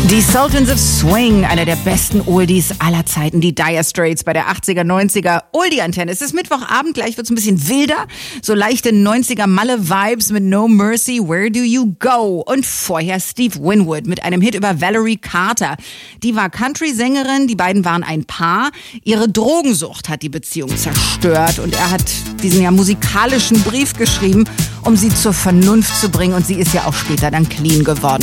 Die Sultans of Swing, einer der besten Oldies aller Zeiten, die Dire Straits bei der 80er, 90er Oldie-Antenne. Es ist Mittwochabend, gleich wird's ein bisschen wilder, so leichte 90er Malle-Vibes mit No Mercy, Where Do You Go? Und vorher Steve Winwood mit einem Hit über Valerie Carter. Die war Country-Sängerin, die beiden waren ein Paar. Ihre Drogensucht hat die Beziehung zerstört und er hat diesen ja musikalischen Brief geschrieben, um sie zur Vernunft zu bringen und sie ist ja auch später dann clean geworden.